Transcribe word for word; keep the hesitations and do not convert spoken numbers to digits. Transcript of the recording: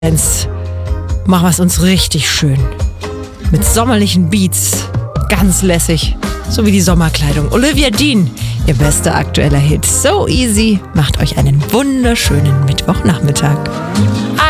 Jetzt machen wir es uns richtig schön. Mit sommerlichen Beats. Ganz lässig. So wie die Sommerkleidung. Olivia Dean, ihr bester aktueller Hit. So easy. Macht euch einen wunderschönen Mittwochnachmittag.